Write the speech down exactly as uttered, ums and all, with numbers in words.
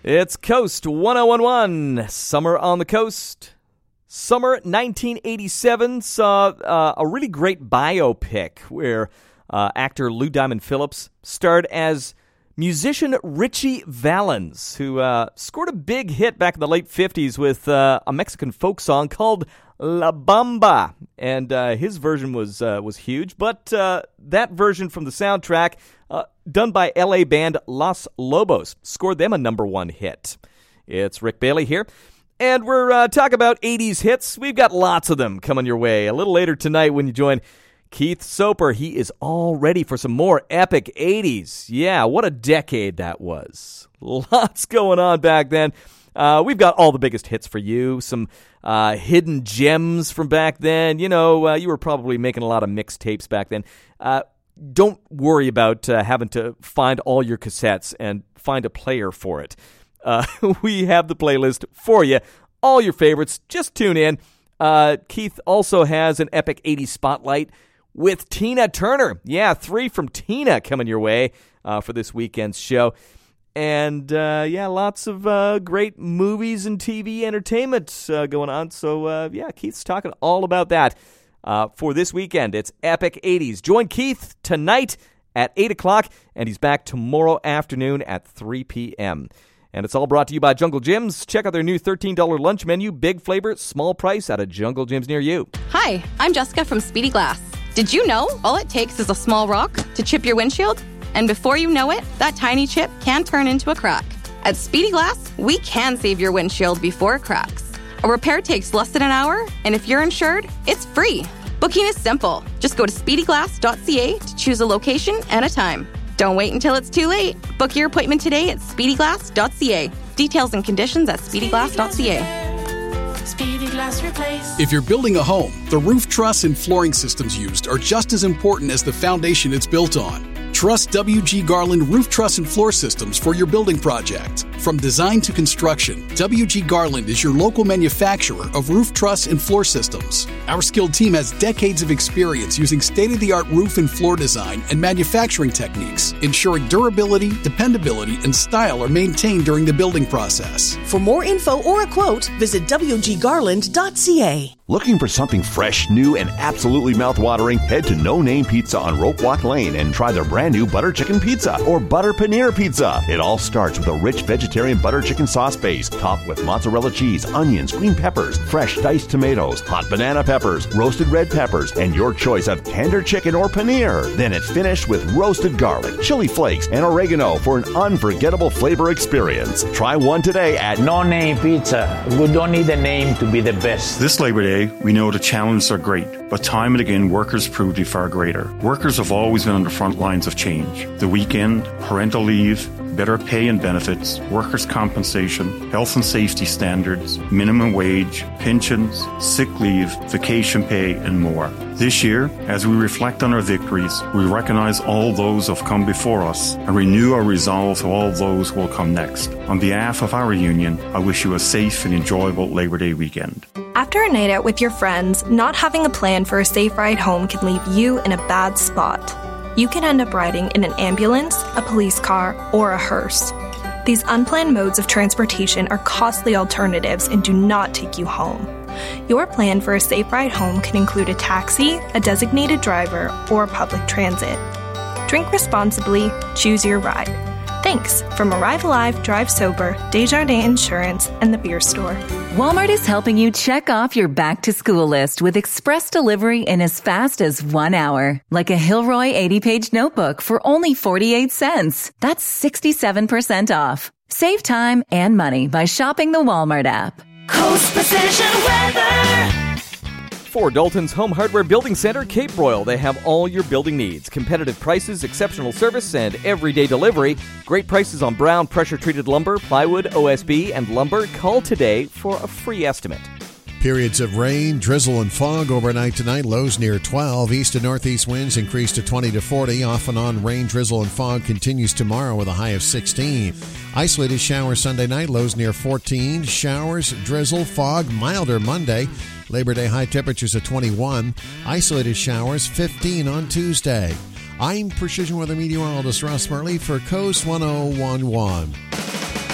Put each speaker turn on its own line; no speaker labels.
It's Coast one oh one one, Summer on the Coast. Summer nineteen eighty-seven saw uh, a really great biopic where uh, actor Lou Diamond Phillips starred as musician Richie Valens, who uh, scored a big hit back in the late fifties with uh, a Mexican folk song called La Bamba. And uh, his version was uh, was huge, but uh, that version from the soundtrack, uh, done by L A band Los Lobos, scored them a number one hit. It's Rick Bailey here, and we're uh, talking about eighties hits. We've got lots of them coming your way. A little later tonight when you join Keith Soper, he is all ready for some more epic eighties. Yeah, what a decade that was. Lots going on back then. Uh, we've got all the biggest hits for you, some uh, hidden gems from back then. You know, uh, you were probably making a lot of mixtapes back then. Uh, don't worry about uh, having to find all your cassettes and find a player for it. Uh, we have the playlist for you. All your favorites. Just tune in. Uh, Keith also has an epic eighties spotlight with Tina Turner. Yeah, three from Tina coming your way uh, for this weekend's show. And, uh, yeah, lots of uh, great movies and T V entertainment uh, going on. So, uh, yeah, Keith's talking all about that uh, for this weekend. It's Epic eighties. Join Keith tonight at eight o'clock, and he's back tomorrow afternoon at three p.m. And it's all brought to you by Jungle Gyms. Check out their new thirteen dollars lunch menu, big flavor, small price at a Jungle Gyms near you.
Hi, I'm Jessica from Speedy Glass. Did you know all it takes is a small rock to chip your windshield? And before you know it, that tiny chip can turn into a crack. At Speedy Glass, we can save your windshield before it cracks. A repair takes less than an hour, and if you're insured, it's free. Booking is simple. Just go to speedy glass dot c a to choose a location and a time. Don't wait until it's too late. Book your appointment today at speedy glass dot c a. Details and conditions at speedy glass dot c a.
Speedy Glass Replace.
If you're building a home, the roof truss and flooring systems used are just as important as the foundation it's built on. Trust W G Garland Roof Truss and Floor Systems for your building project. From design to construction, W G Garland is your local manufacturer of roof truss and floor systems. Our skilled team has decades of experience using state-of-the-art roof and floor design and manufacturing techniques, ensuring durability, dependability, and style are maintained during the building process.
For more info or a quote, visit w g garland dot c a.
Looking for something fresh, new, and absolutely mouth-watering? Head to No Name Pizza on Rope Walk Lane and try their brand new butter chicken pizza or butter paneer pizza. It all starts with a rich vegetarian butter chicken sauce base, topped with mozzarella cheese, onions, green peppers, fresh diced tomatoes, hot banana peppers, roasted red peppers, and your choice of tender chicken or paneer. Then it's finished with roasted garlic, chili flakes, and oregano for an unforgettable flavor experience. Try one today at
No Name Pizza. We don't need a name to be the best.
This Labor Day, we know the challenges are great, but time and again, workers prove to be far greater. Workers have always been on the front lines of change. The weekend, parental leave, better pay and benefits, workers' compensation, health and safety standards, minimum wage, pensions, sick leave, vacation pay, and more. This year, as we reflect on our victories, we recognize all those who have come before us and renew our resolve to all those who will come next. On behalf of our union, I wish you a safe and enjoyable Labor Day weekend.
After a night out with your friends, not having a plan for a safe ride home can leave you in a bad spot. You can end up riding in an ambulance, a police car, or a hearse. These unplanned modes of transportation are costly alternatives and do not take you home. Your plan for a safe ride home can include a taxi, a designated driver, or public transit. Drink responsibly, choose your ride. Thanks from Arrive Alive, Drive Sober, Desjardins Insurance, and the Beer Store.
Walmart is helping you check off your back-to-school list with express delivery in as fast as one hour. Like a Hilroy eighty-page notebook for only forty-eight cents. That's sixty-seven percent off. Save time and money by shopping the Walmart app.
Coast Precision Weather.
For Dalton's Home Hardware Building Center, Cape Royal, they have all your building needs. Competitive prices, exceptional service, and everyday delivery. Great prices on brown pressure-treated lumber, plywood, O S B, and lumber. Call today for a free estimate.
Periods of rain, drizzle, and fog overnight tonight. Lows near twelve. East and northeast winds increase to twenty to forty. Off and on rain, drizzle, and fog continues tomorrow with a high of sixteen. Isolated showers Sunday night. Lows near fourteen. Showers, drizzle, fog, milder Monday. Labor Day high temperatures of twenty-one. Isolated showers, fifteen on Tuesday. I'm Precision Weather Meteorologist Ross Marley for Coast one oh one one.